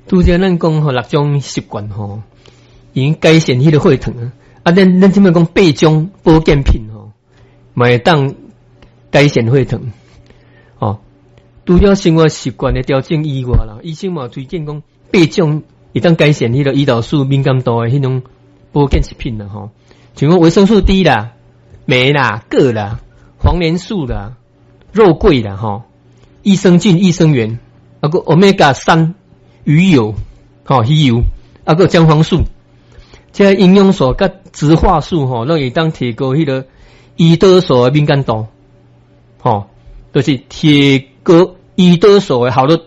拄则咱讲吼6种习惯吼，已经改善迄个血糖啊。啊，咱即摆讲8种保健品吼，嘛会当改善血糖。哦，除了生活习惯的调整以外啦，医生嘛推荐讲8种会当改善迄个胰岛素敏感度的迄种保健食品啦吼，像讲维生素 D 啦、镁啦、铬啦、黄连素啦、肉桂啦吼、益生菌、益生元，啊个 Omega 3鱼油、吼鱼油，啊个姜黄素。这营养素甲植化素吼，拢会当提高迄个胰岛素的敏感度，吼，就是提高胰岛素的效率。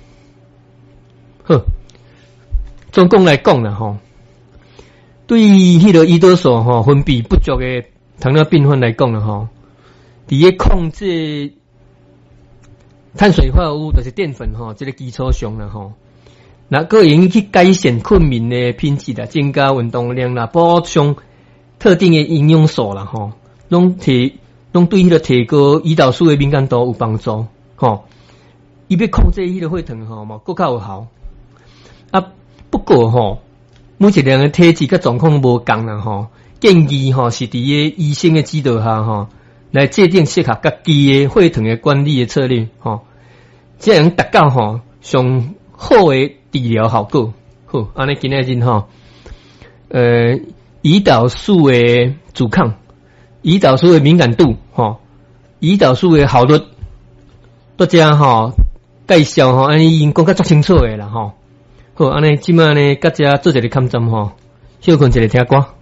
好，总共来讲啦吼，对于迄个胰岛素吼分泌不足的糖尿病患来讲啦吼，伫咧控制碳水化合物就是淀粉吼，这个基础上啦吼。那个用去改善困眠的品质啦，增加运动量啦，补充特定的营养素啦，吼，拢对迄个提高胰岛素的敏感度有帮助，吼。伊要控制迄个血糖吼，嘛更较有效。啊，不过吼，每一个人的体质甲状况无共啦，吼，建议吼是伫个医生的指导下吼，来制定适合家己的血糖的管理的策略，吼，这样达到吼上好的治疗效果。好，安尼今仔日吼，胰岛素的阻抗，胰岛素的敏感度，吼，胰岛素的效率，大家吼介绍吼，安尼已经讲甲足清楚的啦，吼。好，安尼即摆呢，甲遮做一个勘站吼，休困一个听歌。